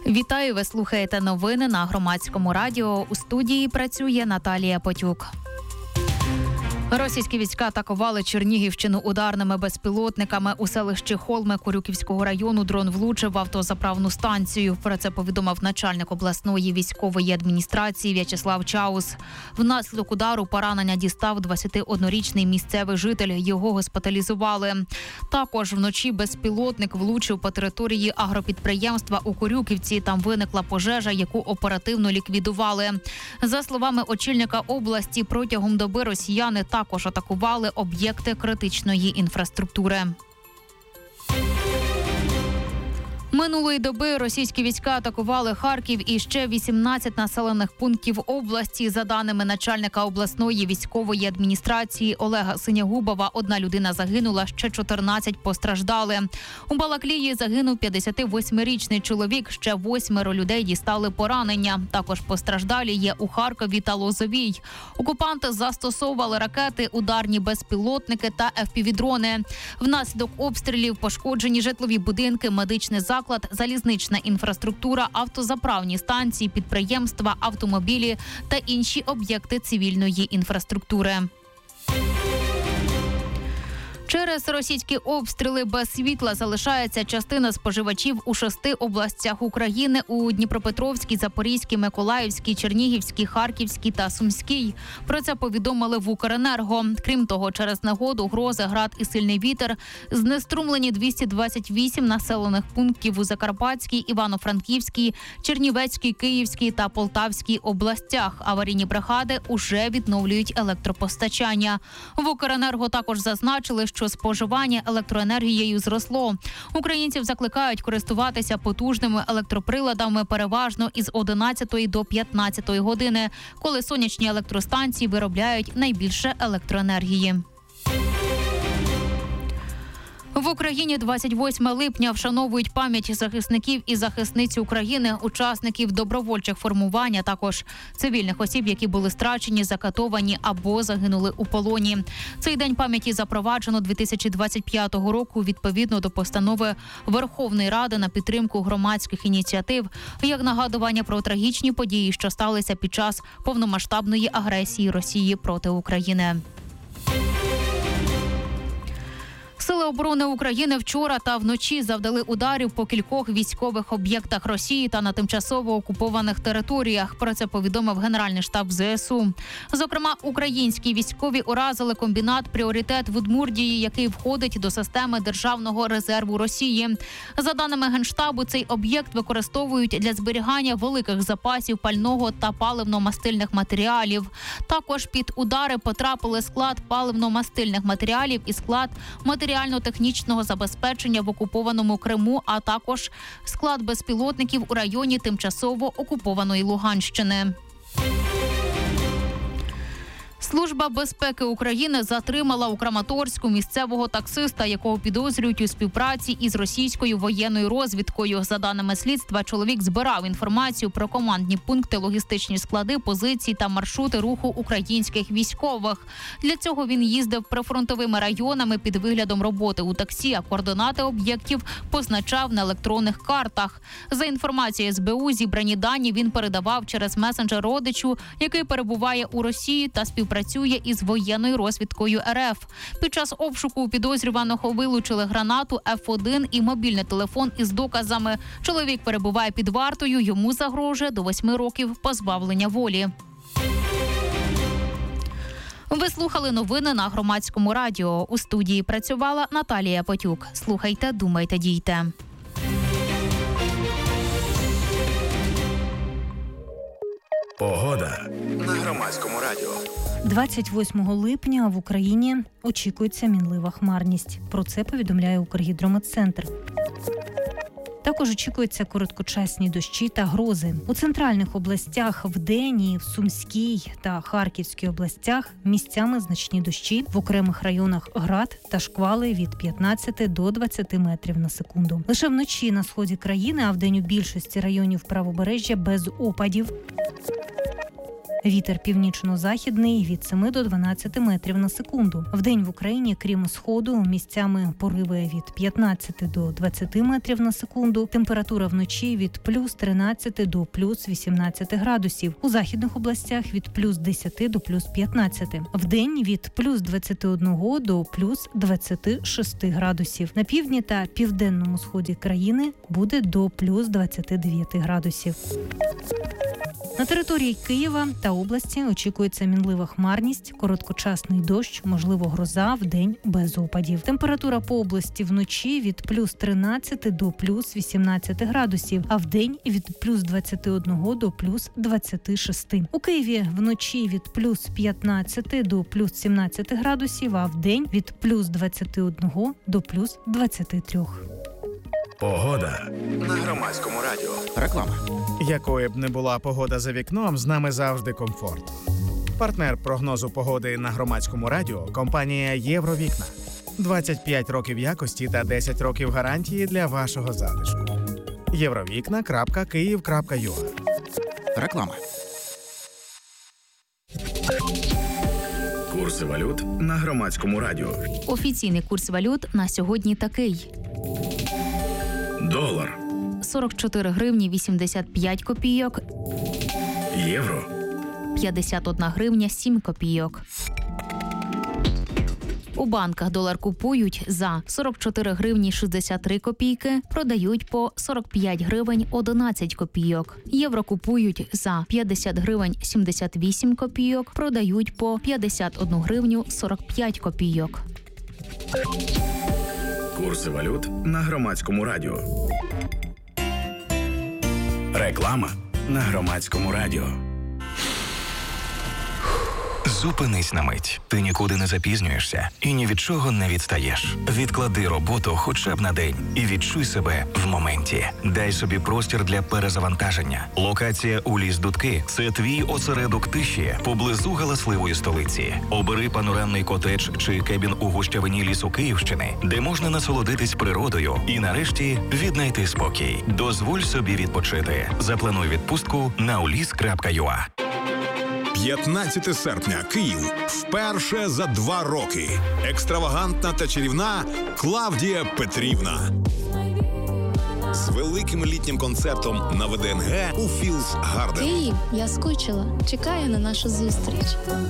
Вітаю, ви слухаєте новини на Громадському радіо. У студії працює Наталія Потюк. Російські війська атакували Чернігівщину ударними безпілотниками. У селищі Холме Корюківського району дрон влучив в автозаправну станцію. Про це повідомив начальник обласної військової адміністрації В'ячеслав Чаус. Внаслідок удару поранення дістав 21-річний місцевий житель. Його госпіталізували. Також вночі безпілотник влучив по території агропідприємства у Корюківці. Там виникла пожежа, яку оперативно ліквідували. За словами очільника області, протягом доби росіяни також атакували об'єкти критичної інфраструктури. Минулої доби російські війська атакували Харків і ще 18 населених пунктів області. За даними начальника обласної військової адміністрації Олега Синягубова, 1 людина загинула, ще 14 постраждали. У Балаклії загинув 58-річний чоловік, ще 8 людей дістали поранення. Також постраждалі є у Харкові та Лозовій. Окупанти застосовували ракети, ударні безпілотники та FPV-дрони. Внаслідок обстрілів пошкоджені житлові будинки, медичний заклад, залізнична інфраструктура, автозаправні станції, підприємства, автомобілі та інші об'єкти цивільної інфраструктури. Через російські обстріли без світла залишається частина споживачів у 6 областях України – у Дніпропетровській, Запорізькій, Миколаївській, Чернігівській, Харківській та Сумській. Про це повідомили в Укренерго. Крім того, через негоду, грози, град і сильний вітер знеструмлені 228 населених пунктів у Закарпатській, Івано-Франківській, Чернівецькій, Київській та Полтавській областях. Аварійні бригади уже відновлюють електропостачання. В Укренерго також зазначили, що споживання електроенергією зросло. Українців закликають користуватися потужними електроприладами переважно із 11 до 15 години, коли сонячні електростанції виробляють найбільше електроенергії. В Україні 28 липня вшановують пам'ять захисників і захисниць України, учасників добровольчих формувань, а також цивільних осіб, які були страчені, закатовані або загинули у полоні. Цей день пам'яті запроваджено 2025 року відповідно до постанови Верховної Ради на підтримку громадських ініціатив, як нагадування про трагічні події, що сталися під час повномасштабної агресії Росії проти України. Сили оборони України вчора та вночі завдали ударів по кількох військових об'єктах Росії та на тимчасово окупованих територіях. Про це повідомив Генеральний штаб ЗСУ. Зокрема, українські військові уразили комбінат «Пріоритет» в Удмуртії, який входить до системи Державного резерву Росії. За даними Генштабу, цей об'єкт використовують для зберігання великих запасів пального та паливно-мастильних матеріалів. Також під удари потрапили склад паливно-мастильних матеріалів і склад матеріально-технічного забезпечення в окупованому Криму, а також склад безпілотників у районі тимчасово окупованої Луганщини. Служба безпеки України затримала у Краматорську місцевого таксиста, якого підозрюють у співпраці із російською воєнною розвідкою. За даними слідства, чоловік збирав інформацію про командні пункти, логістичні склади, позиції та маршрути руху українських військових. Для цього він їздив прифронтовими районами під виглядом роботи у таксі, а координати об'єктів позначав на електронних картах. За інформацією СБУ, зібрані дані він передавав через месенджер родичу, який перебуває у Росії та співпрацює із воєнною розвідкою РФ. Під час обшуку у підозрюваного вилучили гранату F1 і мобільний телефон із доказами. Чоловік перебуває під вартою, йому загрожує до 8 років позбавлення волі. Ви слухали новини на Громадському радіо. У студії працювала Наталія Потюк. Слухайте, думайте, дійте. Погода на Громадському радіо. 28 липня в Україні очікується мінлива хмарність. Про це повідомляє Укргідрометцентр. Також очікуються короткочасні дощі та грози. У центральних областях вдень і в Сумській та Харківській областях місцями значні дощі, в окремих районах град та шквали від 15 до 20 метрів на секунду. Лише вночі на сході країни, а вдень у більшості районів правобережжя без опадів. Вітер північно-західний від 7 до 12 метрів на секунду. Вдень в Україні, крім сходу, місцями пориви від 15 до 20 метрів на секунду. Температура вночі від плюс 13 до плюс 18 градусів. У західних областях від плюс 10 до плюс 15. Вдень від плюс 21 до плюс 26 градусів. На півдні та південному сході країни буде до плюс 29 градусів. На території Києва та області очікується мінлива хмарність, короткочасний дощ, можливо гроза, вдень без опадів. Температура по області вночі від плюс 13 до плюс 18 градусів, а вдень від плюс 21 до плюс 26. У Києві вночі від плюс 15 до плюс 17 градусів, а вдень від плюс 21 до плюс 23. Погода на Громадському радіо. Реклама. Якою б не була погода за вікном, з нами завжди комфорт. Партнер прогнозу погоди на Громадському радіо – компанія «Євровікна». 25 років якості та 10 років гарантії для вашого затишку. Євровікна.Київ.ua. Реклама. Курси валют на Громадському радіо. Офіційний курс валют на сьогодні такий. Долар. 44 гривні 85 копійок. Євро. 51 гривня 7 копійок. У банках долар купують за 44 гривні 63 копійки, продають по 45 гривень 11 копійок. Євро купують за 50 гривень 78 копійок, продають по 51 гривню 45 копійок. Курси валют на Громадському радіо. Реклама на Громадському радіо. Зупинись на мить. Ти нікуди не запізнюєшся і ні від чого не відстаєш. Відклади роботу хоча б на день і відчуй себе в моменті. Дай собі простір для перезавантаження. Локація у Ліс-Дудки – це твій осередок тиші поблизу галасливої столиці. Обери панорамний котедж чи кебін у гущавині лісу Київщини, де можна насолодитись природою і нарешті віднайти спокій. Дозволь собі відпочити. Заплануй відпустку на ulis.ua. 15 серпня. Київ. Вперше за 2 роки. Екстравагантна та чарівна Клавдія Петрівна. З великим літнім концертом на ВДНГ у Філс Гарден. Київ, я скучила. Чекаю на нашу зустріч.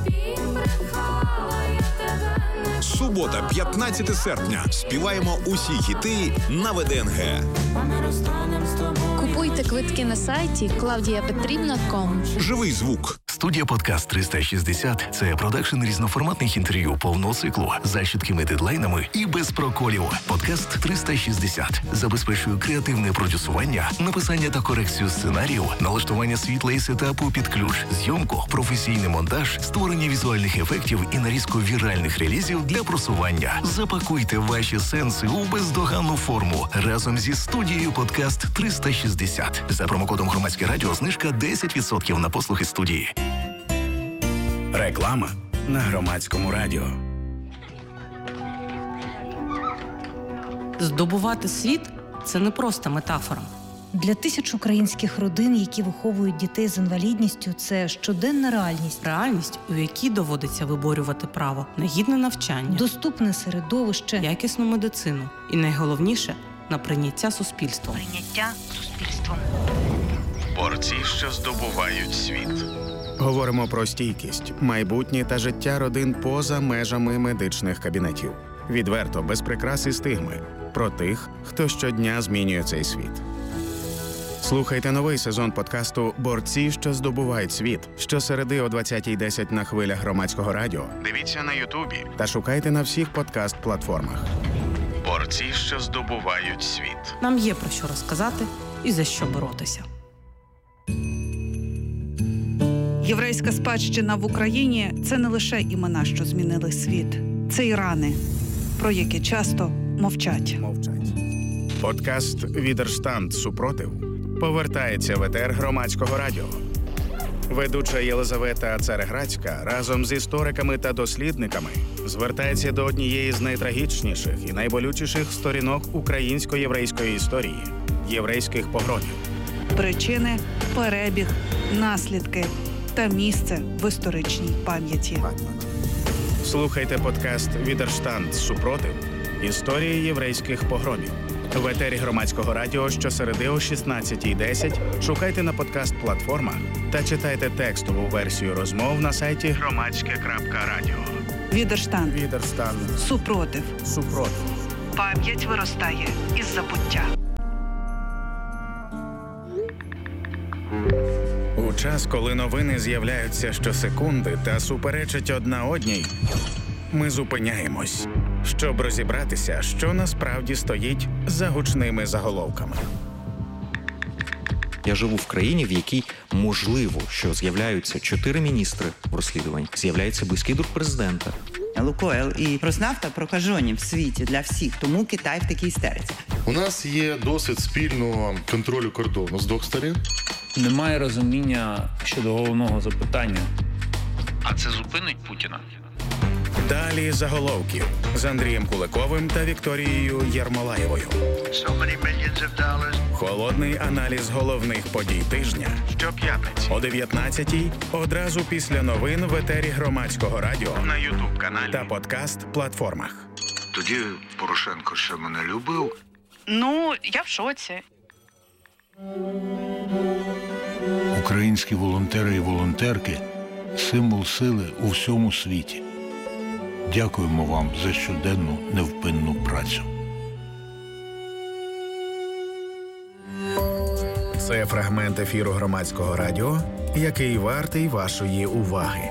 Субота, 15 серпня. Співаємо усі хіти на ВДНГ. Купуйте квитки на сайті claudiapetrivna.com. Живий звук. Студія «Подкаст 360» – це продакшн різноформатних інтерв'ю повного циклу за чіткими дедлайнами і без проколів. «Подкаст 360» забезпечує креативне продюсування, написання та корекцію сценарію, налаштування світла і сетапу під ключ, зйомку, професійний монтаж, створення візуальних ефектів і нарізку віральних релізів для просування. Запакуйте ваші сенси у бездоганну форму разом зі студією «Подкаст 360». За промокодом «Громадське радіо» знижка 10% на послуги студії. Реклама на Громадському радіо. Здобувати світ – це не просто метафора. Для тисяч українських родин, які виховують дітей з інвалідністю, це щоденна реальність. Реальність, у якій доводиться виборювати право на гідне навчання, Доступне середовище, якісну медицину і, найголовніше, на прийняття суспільством. Борці, що здобувають світ. Говоримо про стійкість, майбутнє та життя родин поза межами медичних кабінетів. Відверто, без прикрас і стигми. Про тих, хто щодня змінює цей світ. Слухайте новий сезон подкасту «Борці, що здобувають світ» щосереди о 20:10 на хвилях Громадського радіо. Дивіться на Ютубі та шукайте на всіх подкаст-платформах. Борці, що здобувають світ. Нам є про що розказати і за що боротися. Єврейська спадщина в Україні – це не лише імена, що змінили світ. Це і рани, про які часто мовчать. Подкаст «Відерштанд. Супротив» повертається в етер Громадського радіо. Ведуча Єлизавета Цареградська разом з істориками та дослідниками звертається до однієї з найтрагічніших і найболючіших сторінок українсько-єврейської історії – єврейських погромів. Причини, перебіг, наслідки та місце в історичній пам'яті. Слухайте подкаст «Відерштанд. Супротив. Історії єврейських погромів». В етері Громадського радіо щосереди о 16:10 шукайте на подкаст-платформах та читайте текстову версію розмов на сайті громадське.радіо. Відерштанд. Відерштанд. Супротив. Супротив. Пам'ять виростає із забуття. У час, коли новини з'являються щосекунди та суперечать одна одній, ми зупиняємось, щоб розібратися, що насправді стоїть за гучними заголовками. Я живу в країні, в якій можливо, що з'являються 4 міністри в розслідуванні, з'являється близький друг президента. Лукойл і Роснафта прокажені в світі для всіх, тому Китай в такій істериці. У нас є досвід спільного контролю кордону з двох сторін. Немає розуміння щодо головного запитання. А це зупинить Путіна? Далі заголовків з Андрієм Куликовим та Вікторією Єрмолаєвою. Холодний аналіз головних подій тижня. Щоп'ятниці о 19:00 одразу після новин в етері Громадського радіо на YouTube-каналі та подкаст-платформах. Тоді Порошенко ще мене любив. Ну, я в шоці. Українські волонтери і волонтерки – символ сили у всьому світі. Дякуємо вам за щоденну невпинну працю. Це фрагмент ефіру Громадського радіо, який вартий вашої уваги.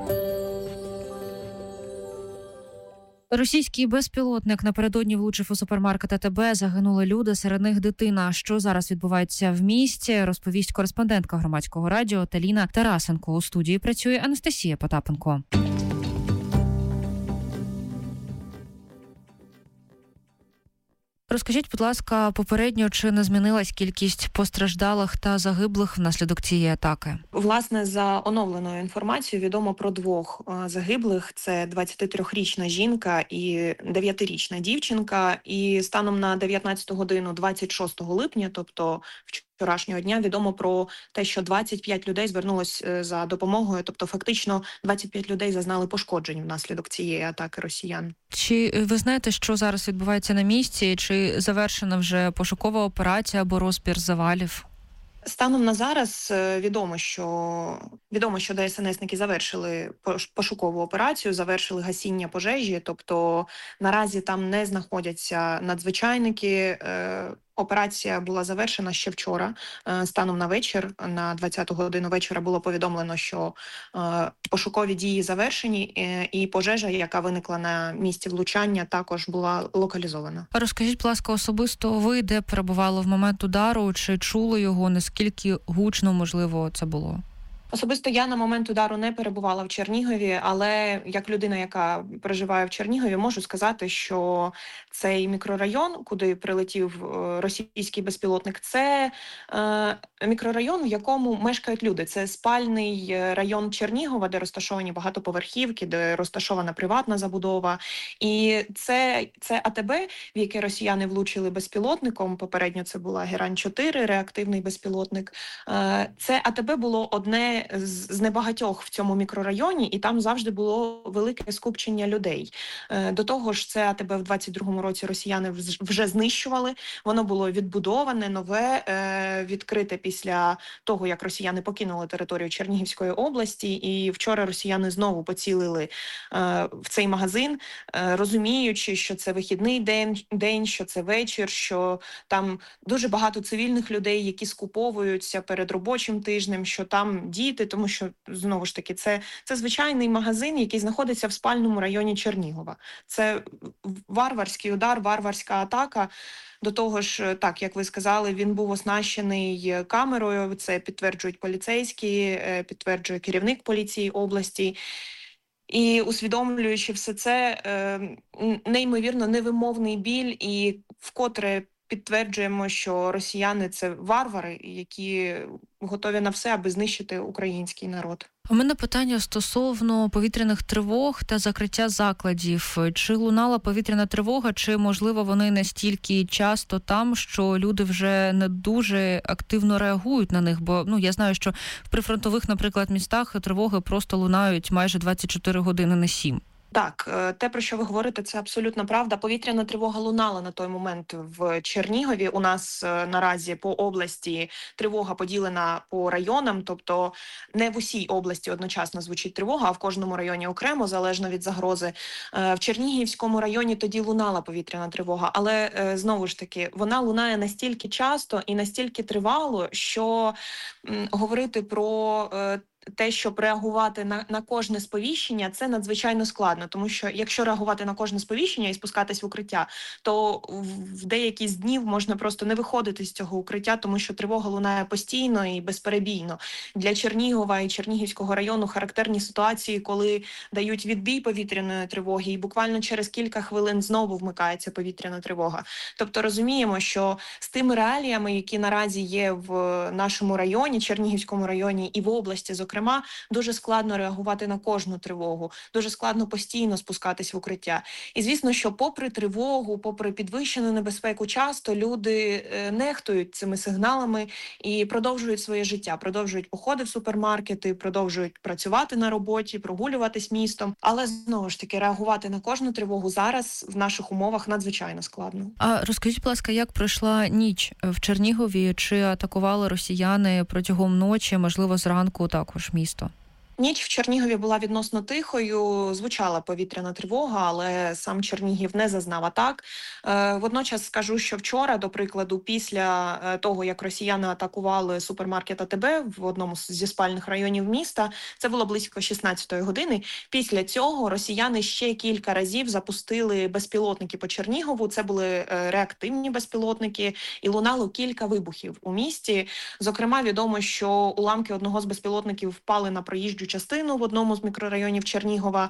Російський безпілотник напередодні влучив у супермаркет АТБ. Загинули люди, серед них дитина. Що зараз відбувається в місті, розповість кореспондентка Громадського радіо Таліна Тарасенко. У студії працює Анастасія Потапенко. Розкажіть, будь ласка, попередньо, чи не змінилась кількість постраждалих та загиблих внаслідок цієї атаки? Власне, за оновленою інформацією відомо про 2 загиблих. Це 23-річна жінка і 9-річна дівчинка. І станом на 19 годину 26 липня, тобто вчорашнього дня, відомо про те, що 25 людей звернулось за допомогою, тобто фактично 25 людей зазнали пошкоджень внаслідок цієї атаки росіян. Чи ви знаєте, що зараз відбувається на місці? Чи завершена вже пошукова операція або розбір завалів? Станом на зараз відомо, що ДСНСники завершили пошукову операцію, завершили гасіння пожежі, тобто наразі там не знаходяться надзвичайники. Операція була завершена ще вчора. Станом на вечір, на 20-ту годину вечора, було повідомлено, що пошукові дії завершені, і пожежа, яка виникла на місці влучання, також була локалізована. Розкажіть, будь ласка, особисто ви де перебували в момент удару, чи чули його, наскільки гучно, можливо, це було? Особисто я на момент удару не перебувала в Чернігові, але як людина, яка проживає в Чернігові, можу сказати, що цей мікрорайон, куди прилетів російський безпілотник, це мікрорайон, в якому мешкають люди. Це спальний район Чернігова, де розташовані багатоповерхівки, де розташована приватна забудова. І це АТБ, в яке росіяни влучили безпілотником. Попередньо це була Герань-4, реактивний безпілотник. Це АТБ було одне з небагатьох в цьому мікрорайоні, і там завжди було велике скупчення людей. До того ж, це АТБ в 22-му році росіяни вже знищували. Воно було відбудоване, нове, відкрите після того, як росіяни покинули територію Чернігівської області. І вчора росіяни знову поцілили в цей магазин, розуміючи, що це вихідний день, що це вечір, що там дуже багато цивільних людей, які скуповуються перед робочим тижнем, що там діти, тому що, знову ж таки, це звичайний магазин, який знаходиться в спальному районі Чернігова. Це варварський удар, варварська атака. До того ж, так, як ви сказали, він був оснащений камерою, це підтверджують поліцейські, підтверджує керівник поліції області. І усвідомлюючи все це, неймовірно невимовний біль, і вкотре підтверджуємо, що росіяни – це варвари, які готові на все, аби знищити український народ. У мене питання стосовно повітряних тривог та закриття закладів. Чи лунала повітряна тривога, чи, можливо, вони настільки часто там, що люди вже не дуже активно реагують на них? Бо, я знаю, що в прифронтових, наприклад, містах тривоги просто лунають майже 24 години на 7. Так, те, про що ви говорите, це абсолютно правда. Повітряна тривога лунала на той момент в Чернігові. У нас наразі по області тривога поділена по районам, тобто не в усій області одночасно звучить тривога, а в кожному районі окремо, залежно від загрози. В Чернігівському районі тоді лунала повітряна тривога, але знову ж таки, вона лунає настільки часто і настільки тривало, що говорити про те, щоб реагувати на кожне сповіщення, це надзвичайно складно, тому що якщо реагувати на кожне сповіщення і спускатись в укриття, то в деякі з днів можна просто не виходити з цього укриття, тому що тривога лунає постійно і безперебійно. Для Чернігова і Чернігівського району характерні ситуації, коли дають відбій повітряної тривоги і буквально через кілька хвилин знову вмикається повітряна тривога. Тобто розуміємо, що з тими реаліями, які наразі є в нашому районі, Чернігівському районі і в області, зокрема, дуже складно реагувати на кожну тривогу, дуже складно постійно спускатись в укриття. І звісно, що попри тривогу, попри підвищену небезпеку, часто люди нехтують цими сигналами і продовжують своє життя, продовжують походи в супермаркети, продовжують працювати на роботі, прогулюватись містом. Але знову ж таки, реагувати на кожну тривогу зараз в наших умовах надзвичайно складно. А розкажіть, будь ласка, як пройшла ніч в Чернігові? Чи атакували росіяни протягом ночі, можливо, зранку також місто? Ніч в Чернігові була відносно тихою, звучала повітряна тривога, але сам Чернігів не зазнав атак. Водночас скажу, що вчора, до прикладу, після того, як росіяни атакували супермаркет АТБ в одному зі спальних районів міста, це було близько 16-ї години, після цього росіяни ще кілька разів запустили безпілотники по Чернігову, це були реактивні безпілотники, і лунало кілька вибухів у місті. Зокрема, відомо, що уламки одного з безпілотників впали на проїжджу частину в одному з мікрорайонів Чернігова,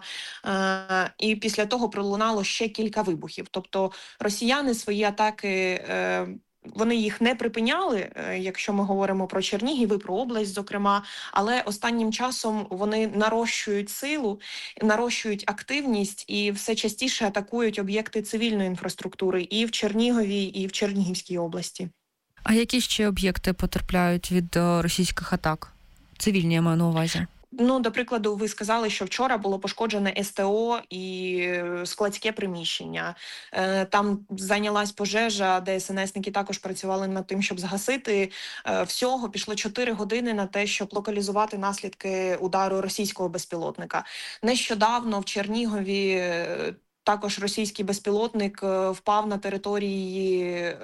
і після того пролунало ще кілька вибухів. Тобто росіяни свої атаки, вони їх не припиняли, якщо ми говоримо про Чернігів і про область, зокрема, але останнім часом вони нарощують силу, нарощують активність і все частіше атакують об'єкти цивільної інфраструктури і в Чернігові, і в Чернігівській області. А які ще об'єкти потерпляють від російських атак? Цивільні, я маю на увазі. До прикладу, ви сказали, що вчора було пошкоджене СТО і складське приміщення. Там зайнялась пожежа, ДСНСники також працювали над тим, щоб згасити. Всього пішло 4 години на те, щоб локалізувати наслідки удару російського безпілотника. Нещодавно в Чернігові також російський безпілотник впав на території,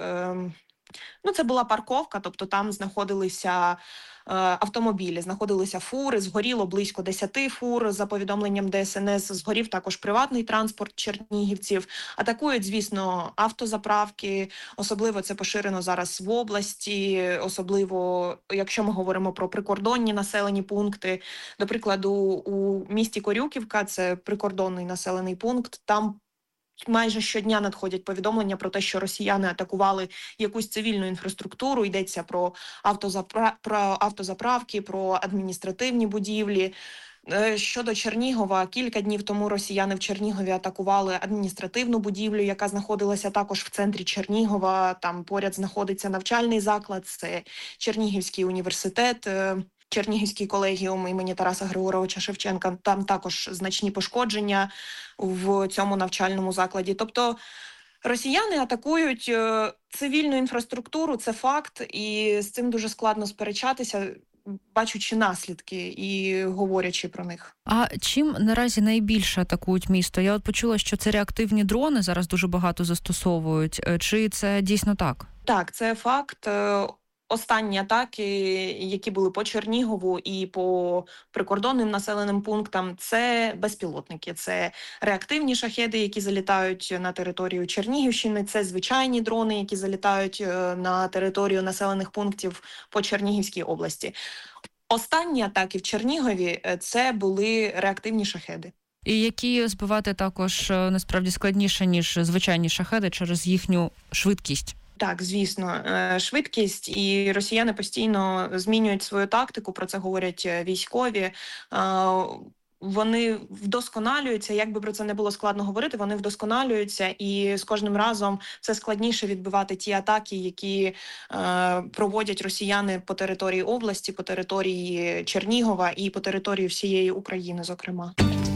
це була парковка, тобто там знаходилися автомобілі, знаходилися фури, згоріло близько 10 фур, за повідомленням ДСНС, згорів також приватний транспорт чернігівців. Атакують, звісно, автозаправки, особливо це поширено зараз в області, особливо, якщо ми говоримо про прикордонні населені пункти. До прикладу, у місті Корюківка, це прикордонний населений пункт, там майже щодня надходять повідомлення про те, що росіяни атакували якусь цивільну інфраструктуру, йдеться про автозаправки, про адміністративні будівлі. Щодо Чернігова, кілька днів тому росіяни в Чернігові атакували адміністративну будівлю, яка знаходилася також в центрі Чернігова. Там поряд знаходиться навчальний заклад, це Чернігівський університет, Чернігівський колегіум імені Тараса Григоровича Шевченка. Там також значні пошкодження в цьому навчальному закладі. Тобто росіяни атакують цивільну інфраструктуру, це факт, і з цим дуже складно сперечатися, бачучи наслідки і говорячи про них. А чим наразі найбільше атакують місто? Я почула, що це реактивні дрони зараз дуже багато застосовують. Чи це дійсно так? Так, це факт. Останні атаки, які були по Чернігову і по прикордонним населеним пунктам, це безпілотники, це реактивні шахеди, які залітають на територію Чернігівщини, це звичайні дрони, які залітають на територію населених пунктів по Чернігівській області. Останні атаки в Чернігові – це були реактивні шахеди. І які збивати також насправді складніше, ніж звичайні шахеди через їхню швидкість. Так, звісно, швидкість, і росіяни постійно змінюють свою тактику, про це говорять військові. Вони вдосконалюються, як би про це не було складно говорити, вони вдосконалюються, і з кожним разом все складніше відбивати ті атаки, які проводять росіяни по території області, по території Чернігова і по території всієї України, зокрема.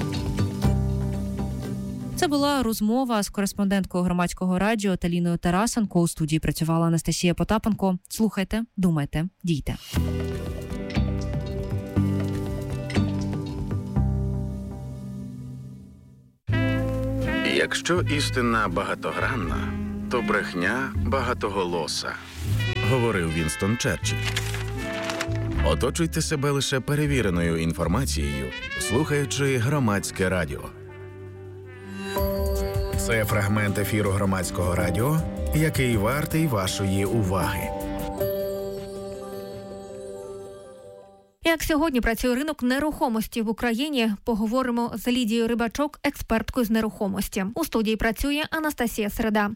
Це була розмова з кореспонденткою Громадського радіо Таліною Тарасенко. У студії працювала Анастасія Потапенко. Слухайте, думайте, дійте. Якщо істина багатогранна, то брехня багатоголоса, говорив Вінстон Черчилль. Оточуйте себе лише перевіреною інформацією, слухаючи Громадське радіо. Це фрагмент ефіру Громадського радіо, який вартий вашої уваги. Як сьогодні працює ринок нерухомості в Україні, поговоримо з Лідією Рибачок, експерткою з нерухомості. У студії працює Анастасія Середа.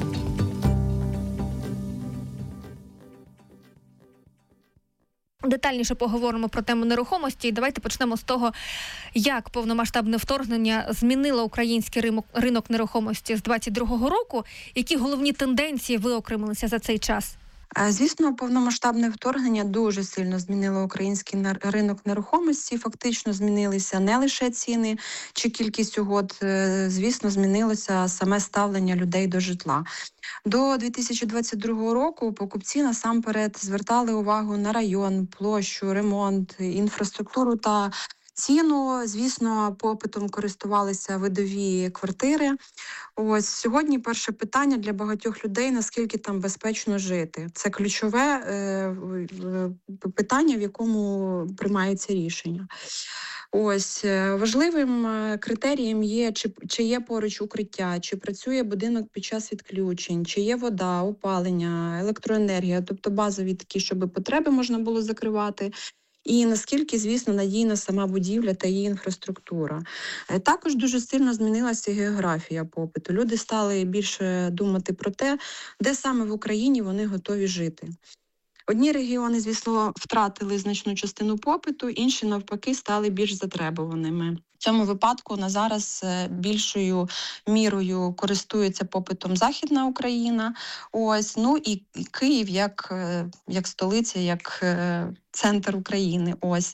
Детальніше поговоримо про тему нерухомості. Давайте почнемо з того, як повномасштабне вторгнення змінило український ринок нерухомості з 2022 року. Які головні тенденції виокремилися за цей час? Звісно, повномасштабне вторгнення дуже сильно змінило український ринок нерухомості. Фактично змінилися не лише ціни чи кількість угод, звісно, змінилося саме ставлення людей до житла. До 2022 року покупці насамперед звертали увагу на район, площу, ремонт, інфраструктуру та ціну. Звісно, попитом користувалися видові квартири. Ось сьогодні перше питання для багатьох людей – наскільки там безпечно жити. Це ключове питання, в якому приймається рішення. Ось важливим критерієм є, чи є поруч укриття, чи працює будинок під час відключень, чи є вода, опалення, електроенергія, тобто базові такі, щоб потреби можна було закривати. І наскільки, звісно, надійна сама будівля та її інфраструктура. Також дуже сильно змінилася географія попиту. Люди стали більше думати про те, де саме в Україні вони готові жити. Одні регіони, звісно, втратили значну частину попиту, інші, навпаки, стали більш затребуваними. В цьому випадку на зараз більшою мірою користується попитом Західна Україна. Ось, ну і Київ як столиця, як центр України. Ось.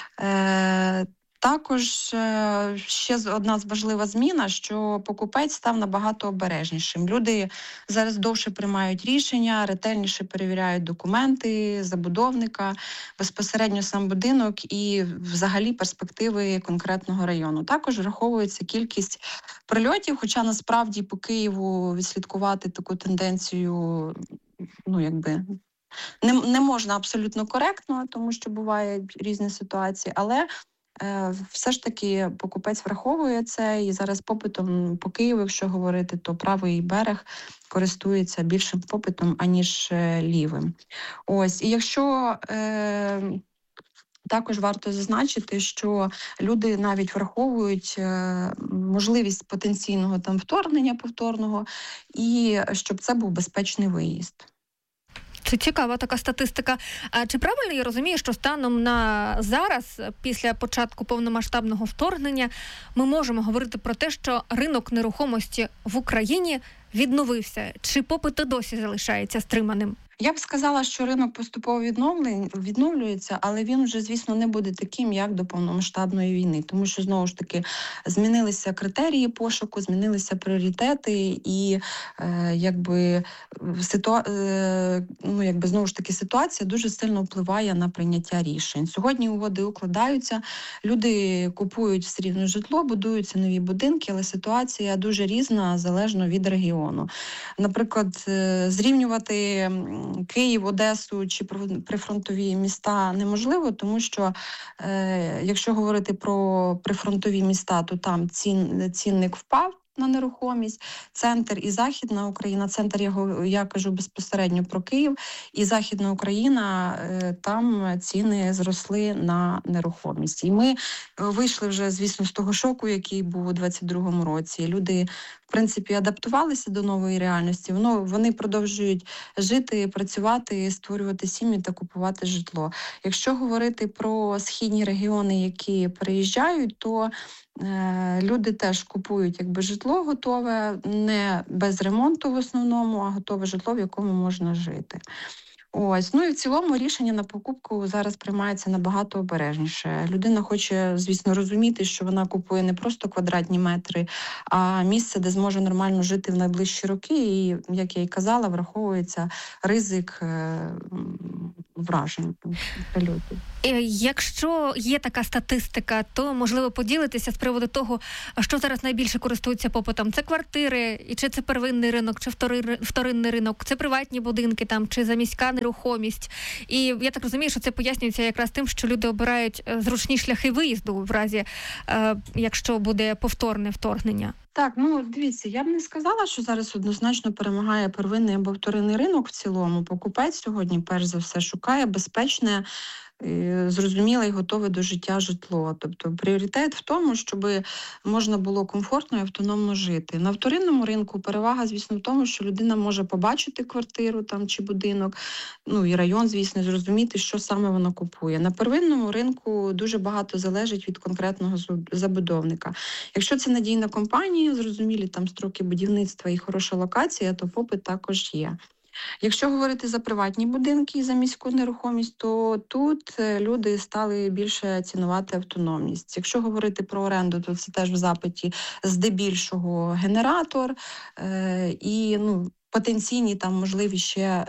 Також ще одна важлива зміна, що покупець став набагато обережнішим. Люди зараз довше приймають рішення, ретельніше перевіряють документи забудовника, безпосередньо сам будинок і взагалі перспективи конкретного району. Також враховується кількість прильотів, хоча насправді по Києву відслідкувати таку тенденцію, не можна абсолютно коректно, тому що бувають різні ситуації, але все ж таки покупець враховує це, і зараз попитом по Києву, якщо говорити, то правий берег користується більшим попитом, аніж лівим. Ось, і якщо також варто зазначити, що люди навіть враховують можливість потенційного там вторгнення повторного, і щоб це був безпечний виїзд. Це цікава така статистика. А чи правильно я розумію, що станом на зараз, після початку повномасштабного вторгнення, ми можемо говорити про те, що ринок нерухомості в Україні відновився? Чи попит і досі залишається стриманим? Я б сказала, що ринок поступово відновлюється, але він вже, звісно, не буде таким, як до повномасштабної війни. Тому що, знову ж таки, змінилися критерії пошуку, змінилися пріоритети і, знову ж таки, ситуація дуже сильно впливає на прийняття рішень. Сьогодні угоди укладаються, люди купують все рівно житло, будуються нові будинки, але ситуація дуже різна, залежно від регіону. Наприклад, зрівнювати Київ, Одесу чи прифронтові міста неможливо, тому що якщо говорити про прифронтові міста, то там цінник впав на нерухомість, центр і Західна Україна, центр я кажу безпосередньо про Київ, і Західна Україна, там ціни зросли на нерухомість. І ми вийшли вже, звісно, з того шоку, який був у 2022 році. Люди принципі, адаптувалися до нової реальності, вони продовжують жити, працювати, створювати сім'ї та купувати житло. Якщо говорити про східні регіони, які переїжджають, то люди теж купують житло готове, не без ремонту в основному, а готове житло, в якому можна жити. Ось, і в цілому рішення на покупку зараз приймається набагато обережніше. Людина хоче, звісно, розуміти, що вона купує не просто квадратні метри, а місце, де зможе нормально жити в найближчі роки. І, як я й казала, враховується ризик вражень прильотів. Якщо є така статистика, то, можливо, поділитися з приводу того, що зараз найбільше користуються попитом. Це квартири, і чи це первинний ринок, чи вторинний ринок, це приватні будинки, чи заміська нерухомість. І я так розумію, що це пояснюється якраз тим, що люди обирають зручні шляхи виїзду в разі, якщо буде повторне вторгнення. Так, дивіться, я б не сказала, що зараз однозначно перемагає первинний або вторинний ринок в цілому. Покупець сьогодні, перш за все, шукає безпечне, зрозуміле і готове до життя житло. Тобто пріоритет в тому, щоб можна було комфортно і автономно жити. На вторинному ринку перевага, звісно, в тому, що людина може побачити квартиру чи будинок, і район, звісно, зрозуміти, що саме вона купує. На первинному ринку дуже багато залежить від конкретного забудовника. Якщо це надійна компанія, зрозумілі строки будівництва і хороша локація, то попит також є. Якщо говорити за приватні будинки і за міську нерухомість, то тут люди стали більше цінувати автономність. Якщо говорити про оренду, то це теж в запиті здебільшого генератор і потенційні можливі ще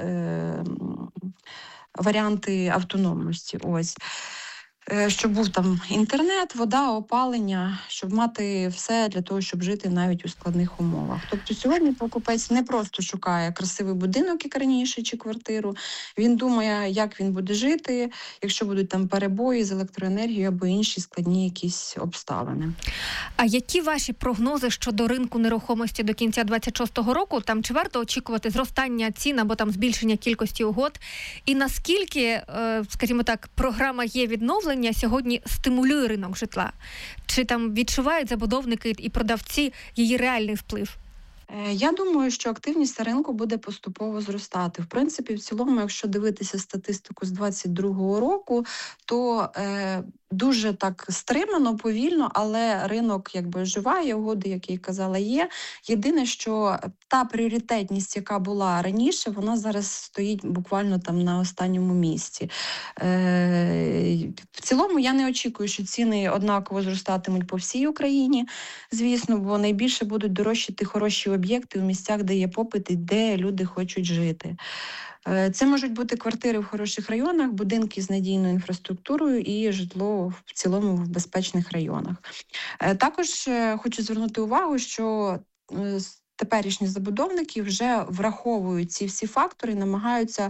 варіанти автономності. Ось. Щоб був інтернет, вода, опалення, щоб мати все для того, щоб жити навіть у складних умовах. Тобто сьогодні покупець не просто шукає красивий будинок, як раніше, чи квартиру. Він думає, як він буде жити, якщо будуть перебої з електроенергією або інші складні якісь обставини. А які ваші прогнози щодо ринку нерухомості до кінця 26-го року? Чи варто очікувати зростання цін або збільшення кількості угод? І наскільки, скажімо так, програма є відновлення сьогодні стимулює ринок житла? Чи відчувають забудовники і продавці її реальний вплив? Я думаю, що активність ринку буде поступово зростати. В принципі, в цілому, якщо дивитися статистику з 22-го року, то дуже так стримано, повільно, але ринок оживає, угоди, як я казала, є. Єдине, що та пріоритетність, яка була раніше, вона зараз стоїть буквально на останньому місці. В цілому я не очікую, що ціни однаково зростатимуть по всій Україні, звісно, бо найбільше будуть дорожчати хороші об'єкти у місцях, де є попит і де люди хочуть жити. Це можуть бути квартири в хороших районах, будинки з надійною інфраструктурою і житло в цілому в безпечних районах. Також хочу звернути увагу, що теперішні забудовники вже враховують ці всі фактори, намагаються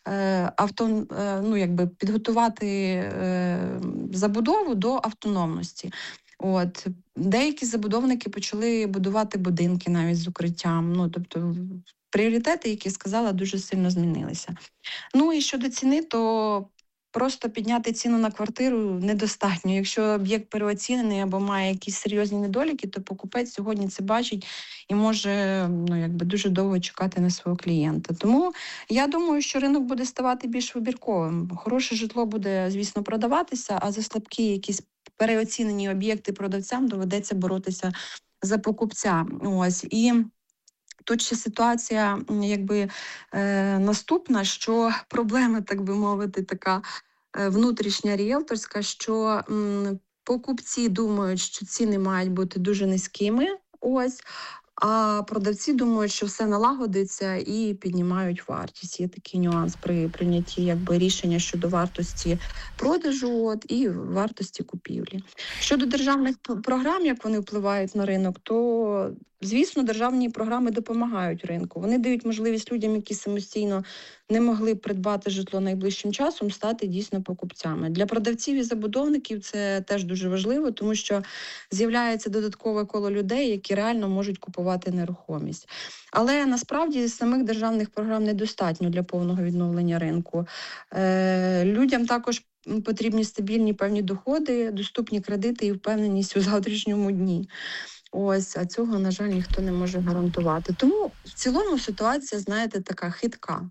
підготувати забудову до автономності. Деякі забудовники почали будувати будинки навіть з укриттям. Тобто пріоритети, які я сказала, дуже сильно змінилися. І щодо ціни, то просто підняти ціну на квартиру недостатньо. Якщо об'єкт переоцінений або має якісь серйозні недоліки, то покупець сьогодні це бачить і може дуже довго чекати на свого клієнта. Тому я думаю, що ринок буде ставати більш вибірковим. Хороше житло буде, звісно, продаватися, а за слабкі якісь переоцінені об'єкти продавцям доведеться боротися за покупця. І тут ще ситуація наступна, що проблема, так би мовити, така внутрішня ріелторська, що покупці думають, що ціни мають бути дуже низькими, а продавці думають, що все налагодиться і піднімають вартість. Є такий нюанс при прийнятті рішення щодо вартості продажу і вартості купівлі. Щодо державних програм, як вони впливають на ринок, то, звісно, державні програми допомагають ринку. Вони дають можливість людям, які самостійно не могли придбати житло найближчим часом, стати дійсно покупцями. Для продавців і забудовників це теж дуже важливо, тому що з'являється додаткове коло людей, які реально можуть купувати нерухомість. Але насправді самих державних програм недостатньо для повного відновлення ринку. Людям також потрібні стабільні певні доходи, доступні кредити і впевненість у завтрашньому дні. Ось, а цього, на жаль, ніхто не може гарантувати. Тому в цілому ситуація, знаєте, така хитка.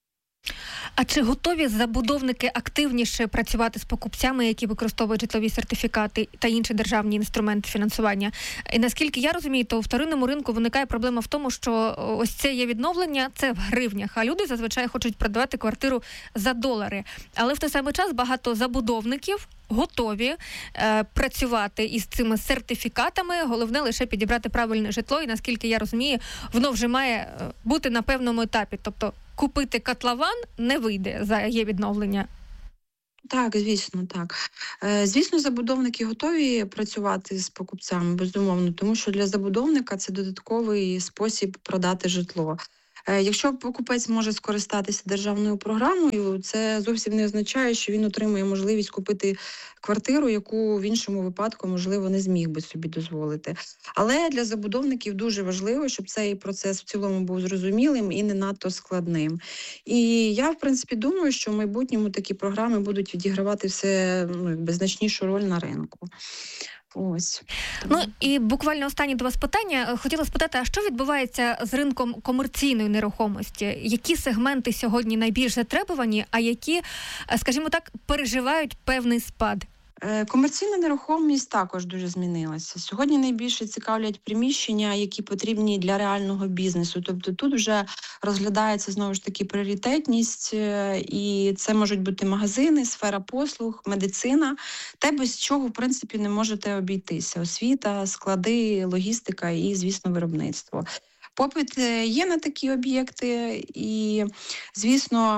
А чи готові забудовники активніше працювати з покупцями, які використовують житлові сертифікати та інші державні інструменти фінансування? І наскільки я розумію, то у вторинному ринку виникає проблема в тому, що ось це є відновлення, це в гривнях, а люди зазвичай хочуть продавати квартиру за долари. Але в той самий час багато забудовників готові працювати із цими сертифікатами. Головне лише підібрати правильне житло, і наскільки я розумію, воно вже має бути на певному етапі. Тобто купити котлован не вийде за є відновлення. Так, звісно, так. Звісно, забудовники готові працювати з покупцями, безумовно, тому що для забудовника це додатковий спосіб продати житло. Якщо покупець може скористатися державною програмою, це зовсім не означає, що він отримує можливість купити квартиру, яку в іншому випадку, можливо, не зміг би собі дозволити. Але для забудовників дуже важливо, щоб цей процес в цілому був зрозумілим і не надто складним. І я, в принципі, думаю, що в майбутньому такі програми будуть відігравати все значнішу роль на ринку. Ось. Ну і буквально останнє до вас питання. Хотіла спитати, а що відбувається з ринком комерційної нерухомості? Які сегменти сьогодні найбільш затребувані, а які, скажімо так, переживають певний спад? Комерційна нерухомість також дуже змінилася. Сьогодні найбільше цікавлять приміщення, які потрібні для реального бізнесу. Тобто тут вже розглядається, знову ж таки, пріоритетність, і це можуть бути магазини, сфера послуг, медицина, те, без чого, в принципі, не можете обійтися. Освіта, склади, логістика і, звісно, виробництво. Попит є на такі об'єкти і, звісно,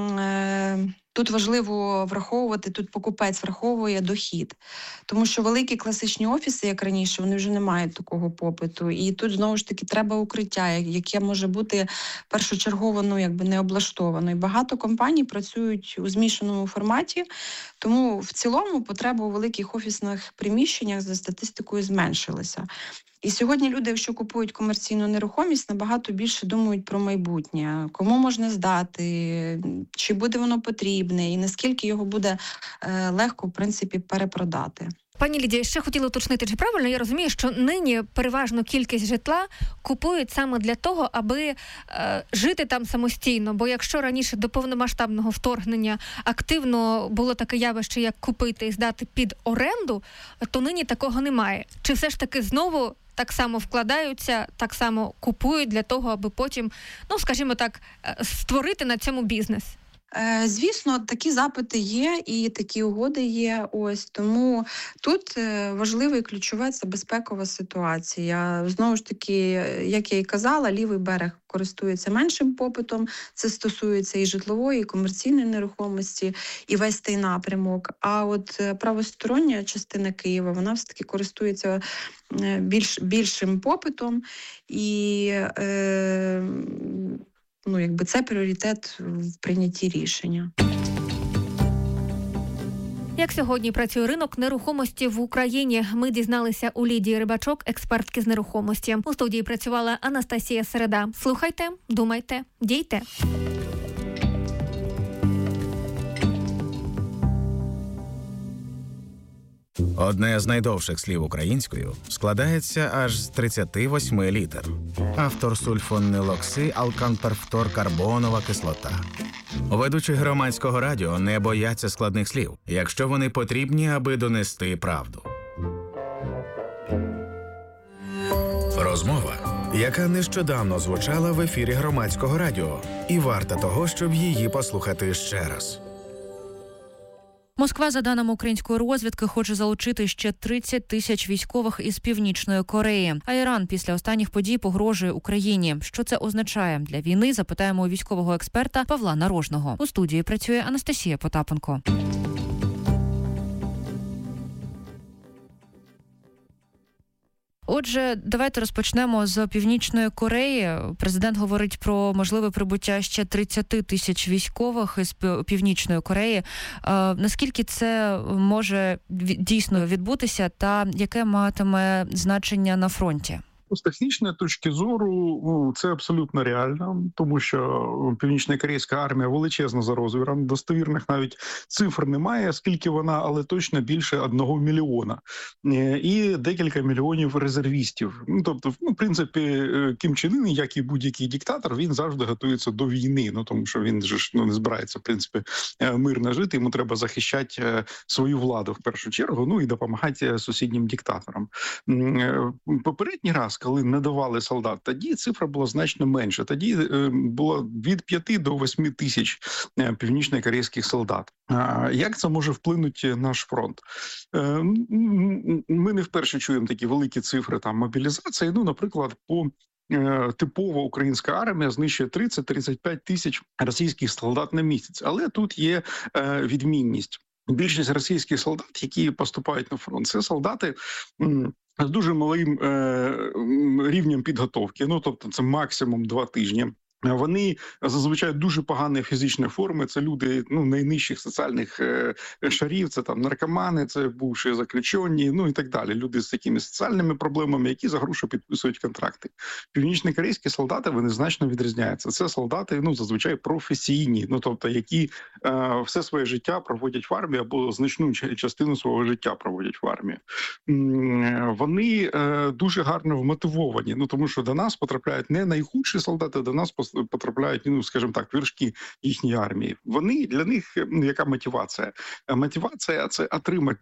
тут важливо враховувати, тут покупець враховує дохід. Тому що великі класичні офіси, як раніше, вони вже не мають такого попиту. І тут, знову ж таки, треба укриття, яке може бути першочергово не облаштовано. І багато компаній працюють у змішаному форматі, тому в цілому потреба у великих офісних приміщеннях за статистикою зменшилася. І сьогодні люди, якщо купують комерційну нерухомість, набагато більше думають про майбутнє. Кому можна здати, чи буде воно потрібне, і наскільки його буде легко, в принципі, перепродати. Пані Лідія, ще хотіла уточнити, чи правильно я розумію, що нині переважно кількість житла купують саме для того, аби жити там самостійно? Бо якщо раніше до повномасштабного вторгнення активно було таке явище, як купити і здати під оренду, то нині такого немає. Чи все ж таки знову так само вкладаються, так само купують для того, аби потім, скажімо так, створити на цьому бізнес? Звісно, такі запити є і такі угоди є. Тому тут важливе і ключове – це безпекова ситуація. Знову ж таки, як я і казала, лівий берег користується меншим попитом. Це стосується і житлової, і комерційної нерухомості, і весь цей напрямок. А от правостороння частина Києва, вона все-таки користується більшим попитом. І це пріоритет в прийнятті рішення. Як сьогодні працює ринок нерухомості в Україні? Ми дізналися у Лідії Рибачок, експертки з нерухомості. У студії працювала Анастасія Середа. Слухайте, думайте, дійте. Одне з найдовших слів українською складається аж з 38 літер. Автор сульфонилокси алканперфторкарбонова кислота. Ведучі громадського радіо не бояться складних слів, якщо вони потрібні, аби донести правду. Розмова, яка нещодавно звучала в ефірі громадського радіо, і варта того, щоб її послухати ще раз. Москва, за даними української розвідки, хоче залучити ще 30 тисяч військових із Північної Кореї. А Іран після останніх подій погрожує Україні. Що це означає для війни, запитаємо у військового експерта Павла Нарожного. У студії працює Анастасія Потапенко. Отже, давайте розпочнемо з Північної Кореї. Президент говорить про можливе прибуття ще 30 тисяч військових із Північної Кореї. Наскільки це може дійсно відбутися та яке матиме значення на фронті? З технічної точки зору це абсолютно реально, тому що північно-корейська армія величезна за розміром, достовірних навіть цифр немає, скільки вона, але точно більше 1 мільйона. І декілька мільйонів резервістів. Тобто, в принципі, Кім Чен Ін, як і будь-який диктатор, він завжди готується до війни, тому що він же не збирається, в принципі, мирно жити, йому треба захищати свою владу в першу чергу, і допомагати сусіднім диктаторам. Попередній раз, коли не давали солдат, тоді цифра була значно менша. Тоді було від 5 до 8 тисяч північно-корейських солдат. Як це може вплинути наш фронт? Ми не вперше чуємо такі великі цифри мобілізації. Наприклад, типова українська армія знищує 30-35 тисяч російських солдат на місяць. Але тут є відмінність. Більшість російських солдат, які поступають на фронт, це солдати з дуже малим рівнем підготовки. Тобто це максимум 2 тижні. Вони зазвичай дуже поганої фізичної форми. Це люди найнижчих соціальних шарів, це наркомани, це бувші заключені, і так далі. Люди з такими соціальними проблемами, які за гроші підписують контракти. Північно-корейські солдати, вони значно відрізняються. Це солдати, зазвичай професійні, тобто які все своє життя проводять в армії або значну частину свого життя проводять в армії. Вони дуже гарно вмотивовані, тому що до нас потрапляють не найхудші солдати, до нас потрапляють, скажімо так, вершки їхньої армії. Для них яка мотивація? Мотивація – це отримати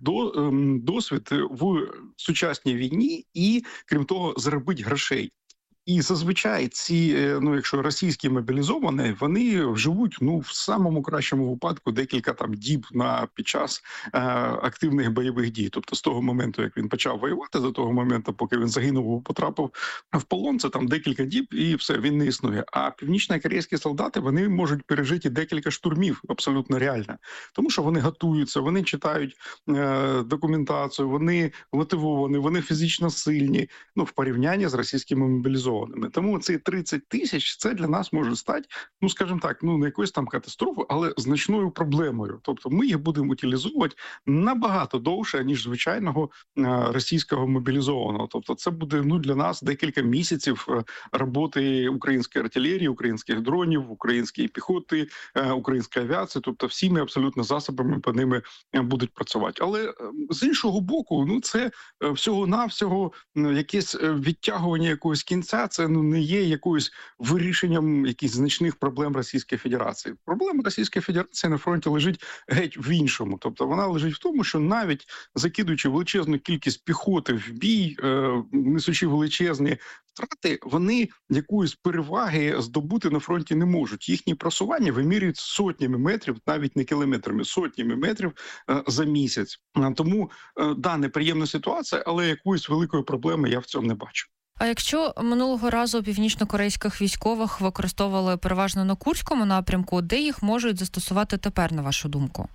досвід в сучасній війні і, крім того, заробити грошей. І зазвичай ці, якщо російські мобілізовані, вони живуть, в самому кращому випадку декілька діб під час активних бойових дій. Тобто з того моменту, як він почав воювати, до того моменту, поки він загинув, потрапив в полон, це декілька діб і все, він не існує. А північно-корейські солдати, вони можуть пережити декілька штурмів, абсолютно реально. Тому що вони готуються, вони читають документацію, вони мотивовані, вони фізично сильні, в порівнянні з російськими мобілізованими. Тому ці 30 тисяч, це для нас може стати, скажімо так, не якоюсь катастрофою, але значною проблемою. Тобто ми їх будемо утилізувати набагато довше, ніж звичайного російського мобілізованого. Тобто це буде для нас декілька місяців роботи української артилерії, українських дронів, української піхоти, української авіації. Тобто всіми абсолютно засобами по ними будуть працювати. Але з іншого боку, це всього-навсього якесь відтягування якогось кінця. Це не є якоюсь вирішенням якихось значних проблем Російської Федерації. Проблема Російської Федерації на фронті лежить геть в іншому. Тобто вона лежить в тому, що навіть закидуючи величезну кількість піхоти в бій, несучи величезні втрати, вони якоїсь переваги здобути на фронті не можуть. Їхні просування вимірюють сотнями метрів, навіть не кілометрами, сотнями метрів за місяць. Тому, неприємна ситуація, але якоїсь великої проблеми я в цьому не бачу. А якщо минулого разу північно-корейських військових використовували переважно на Курському напрямку, де їх можуть застосувати тепер, на вашу думку?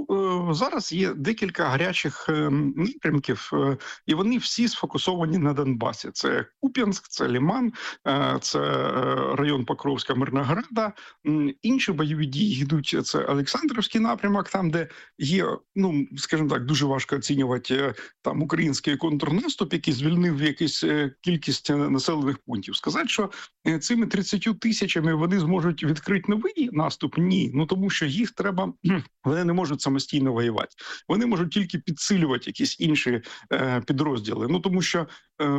Зараз є декілька гарячих напрямків, і вони всі сфокусовані на Донбасі. Це Куп'янськ, це Лиман, це район Покровська, Мирнограда. Інші бойові дії йдуть, це Олександрівський напрямок, там, де є, скажімо так, дуже важко оцінювати там український контрнаступ, який звільнив якусь кількість населених пунктів. Сказати, що цими 30 тисячами вони зможуть відкрити новий наступ? Ні. Тому що їх треба, вони не можуть самостійно воювати. Вони можуть тільки підсилювати якісь інші підрозділи. Тому що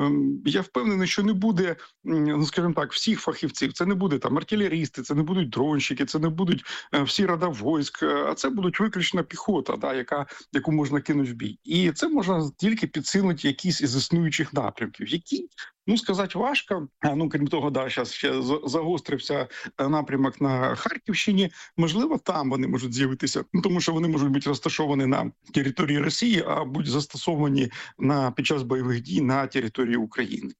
я впевнений, що не буде, скажімо так, всіх фахівців. Це не буде артилерісти, це не будуть дронщики, це не будуть всі рода військ, а це будуть виключно піхота, яку можна кинути в бій. І це можна тільки підсилити якісь із існуючих напрямків, які, сказати важко. Крім того, зараз ще загострився напрямок на Харківщині. Можливо, там вони можуть з'явитися, тому що вони можуть бути розташовані на території Росії, а будуть застосовані під час бойових дій на території України.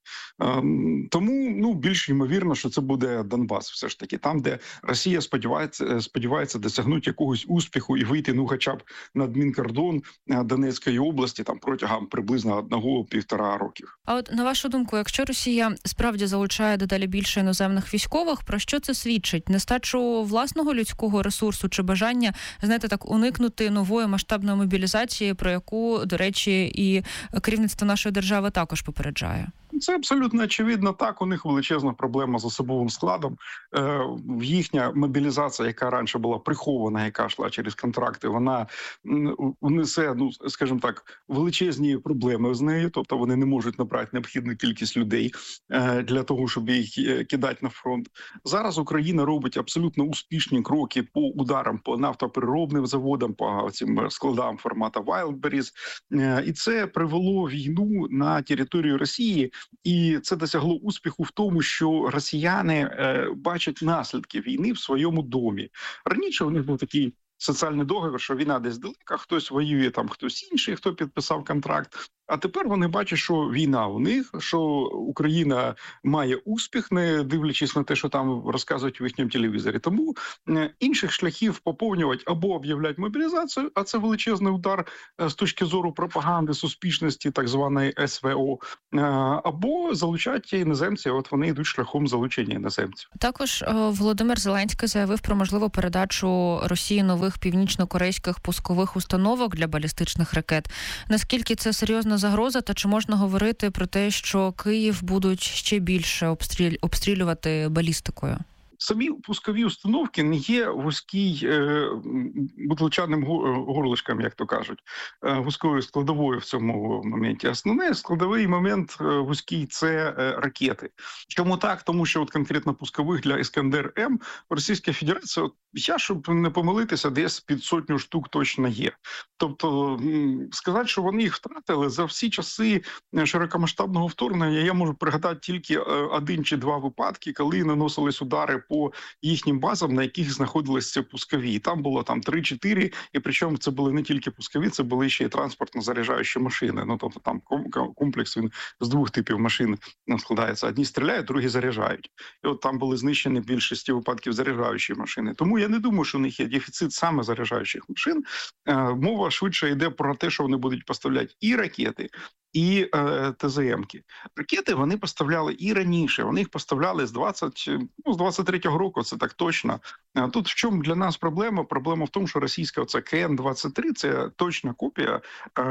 Тому, більш ймовірно, що це буде Донбас все ж таки, там, де Росія сподівається досягнути якогось успіху і вийти, хоча б на адмінкордон Донецької області протягом приблизно 1-1,5 років. А от, на вашу думку, якщо Росія справді залучає дедалі більше іноземних військових, про що це свідчить? Нестачу власного людського ресурсу чи бажання, уникнути нової масштабної мобілізації, про яку, до речі, і керівництво нашої держави також попереджає? Це абсолютно очевидно. Так, у них величезна проблема з особовим складом. Їхня мобілізація, яка раніше була прихована, яка йшла через контракти, вона несе, скажімо так, величезні проблеми з нею. Тобто вони не можуть набрати необхідну кількість людей для того, щоб їх кидати на фронт. Зараз Україна робить абсолютно успішні кроки по ударам по нафтопереробним заводам, по цим складам формату Wildberries. І це привело війну на територію Росії, і це досягло успіху в тому, що росіяни бачать наслідки війни в своєму домі. Раніше у них був такий соціальний договір, що війна десь далека, хтось воює, там хтось інший, хто підписав контракт. А тепер вони бачать, що війна у них, що Україна має успіх, не дивлячись на те, що там розказують в їхньому телевізорі. Тому інших шляхів поповнювати або об'являти мобілізацію, а це величезний удар з точки зору пропаганди, суспішності, так званої СВО, або залучати іноземців. От вони йдуть шляхом залучення іноземців. Також Володимир Зеленський заявив про можливу передачу Росії нових північно-корейських пускових установок для балістичних ракет. Наскільки це серйозна загроза, та чи можна говорити про те, що Київ будуть ще більше обстрілювати балістикою? Самі пускові установки не є бутличаним горлишком, як то кажуть, вузькою складовою в цьому моменті. Основний складовий момент вузький – це ракети. Чому так? Тому що от конкретно пускових для Іскандер-М Російська Федерація, я, щоб не помилитися, десь під 100 штук точно є. Тобто сказати, що вони їх втратили за всі часи широкомасштабного вторгнення, я можу пригадати тільки 1 чи 2 випадки, коли наносились удари по їхнім базам, на яких знаходилися пускові. Там було 3-4, і причому це були не тільки пускові, це були ще й транспортно-заряджаючі машини. Тобто там комплекс він з 2 типів машин складається. Одні стріляють, другі заряджають. І от там були знищені в більшості випадків заряджаючі машини. Тому я не думаю, що у них є дефіцит саме заряджаючих машин. Мова швидше йде про те, що вони будуть поставляти і ракети, і ТЗМки. Ракети вони поставляли і раніше. Вони їх поставляли з 23-го року, це так точно. Тут в чому для нас проблема? Проблема в тому, що російська КН-23 – це точна копія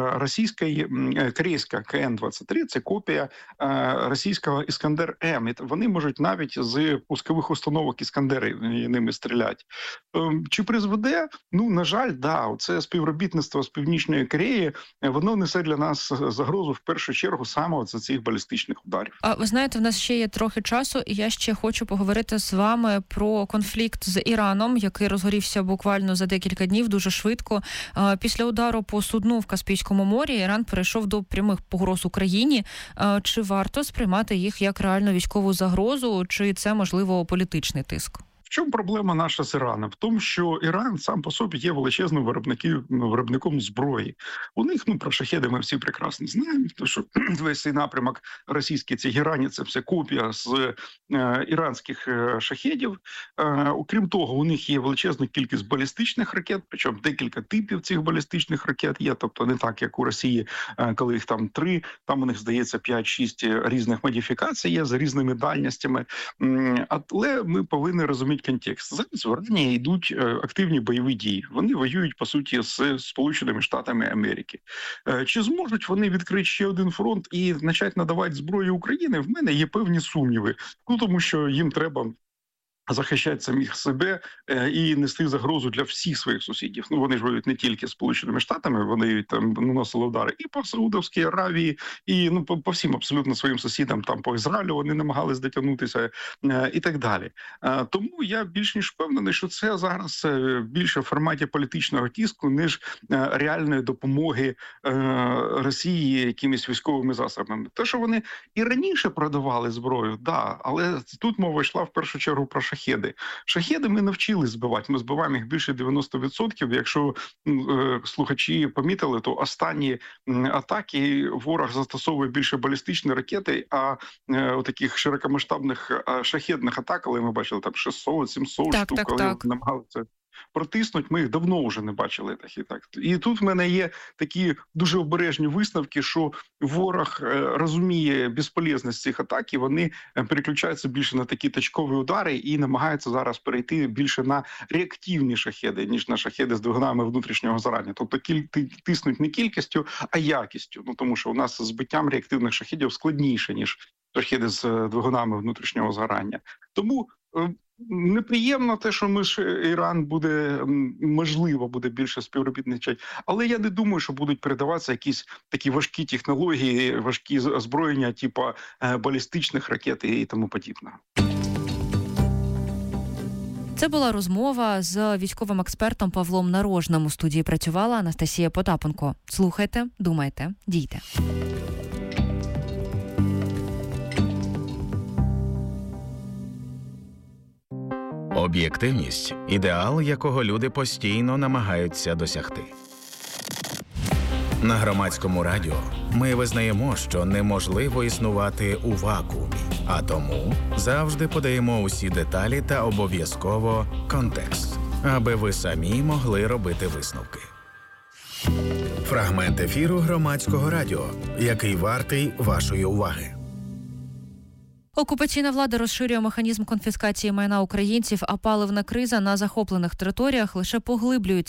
корейська КН-23 – це копія російського Іскандер-М. Вони можуть навіть з пускових установок Іскандери ними стріляти. Чи призведе? На жаль, да. Це співробітництво з Північної Кореї, воно несе для нас загрозу в першу чергу саме за цих балістичних ударів. А ви знаєте, в нас ще є трохи часу, і я ще хочу поговорити з вами про конфлікт з Іраном, який розгорівся буквально за декілька днів, дуже швидко. Після удару по судну в Каспійському морі Іран перейшов до прямих погроз Україні. Чи варто сприймати їх як реальну військову загрозу, чи це, можливо, політичний тиск? В чому проблема наша з Іраном? В тому, що Іран сам по собі є величезним виробником зброї. У них, про шахеди ми всі прекрасно знаємо, тому що весь цей напрямок російський, ці Ірані, це все копія з іранських шахедів. Окрім того, у них є величезна кількість балістичних ракет, причому декілька типів цих балістичних ракет є, тобто не так, як у Росії, коли їх там 3, там у них, здається, 5-6 різних модифікацій є з різними дальностями. Але ми повинні розуміти контекст. Зараз в Ірані йдуть активні бойові дії. Вони воюють, по суті, з Сполученими Штатами Америки. Чи зможуть вони відкрити ще один фронт і почати надавати зброю Україні? В мене є певні сумніви. Тому що їм треба захищати самих себе і нести загрозу для всіх своїх сусідів. Вони ж воюють не тільки з Сполученими Штатами, вони там наносили удари і по Саудовській Аравії, і по всім абсолютно своїм сусідам, там по Ізраїлю вони намагались дотягнутися і так далі. Тому я більш ніж впевнений, що це зараз більше в форматі політичного тиску, ніж реальної допомоги Росії якимись військовими засобами. Те, що вони і раніше продавали зброю, да, але тут мова йшла в першу чергу про шахеди. Шахеди ми навчились збивати. Ми збиваємо їх більше 90%. Якщо слухачі помітили, то останні атаки ворог застосовує більше балістичні ракети, а таких широкомасштабних шахедних атак, коли ми бачили там 600-700 штук, коли намагалися протиснуть, ми їх давно вже не бачили. Так. І тут в мене є такі дуже обережні висновки, що ворог розуміє безполезність цих атак, і вони переключаються більше на такі точкові удари і намагаються зараз перейти більше на реактивні шахеди, ніж на шахеди з двигунами внутрішнього згорання. Тобто тиснуть не кількістю, а якістю. Ну тому що у нас збиттям реактивних шахедів складніше, ніж шахеди з двигунами внутрішнього згорання. Тому неприємно те, що Іран можливо буде більше співробітничати, але я не думаю, що будуть передаватися якісь такі важкі технології, важкі озброєння, типу балістичних ракет і тому подібне. Це була розмова з військовим експертом Павлом Нарожним. У студії працювала Анастасія Потапенко. Слухайте, думайте, дійте. Об'єктивність – ідеал, якого люди постійно намагаються досягти. На Громадському радіо ми визнаємо, що неможливо існувати у вакуумі, а тому завжди подаємо усі деталі та обов'язково контекст, аби ви самі могли робити висновки. Фрагмент ефіру Громадського радіо, який вартий вашої уваги. Окупаційна влада розширює механізм конфіскації майна українців, а паливна криза на захоплених територіях лише поглиблюється.